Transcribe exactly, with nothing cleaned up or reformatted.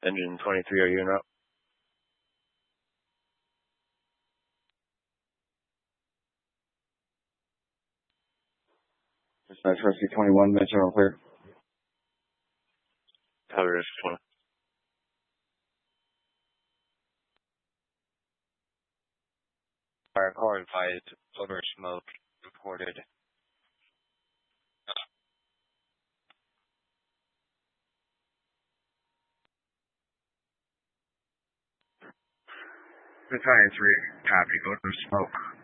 Engine twenty-three, are you en route? Dispatch Rescue twenty-one, Metro on clear. Copy, Rescue twenty. Fire car advised over smoke reported. Battalion three, copy, odor smoke.